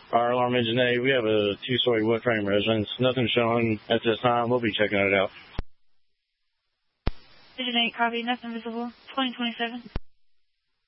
Fire alarm engine A, we have a two-story wood frame residence. Nothing showing at this time. We'll be checking it out. Engine 8, copy. Nothing visible. 2027.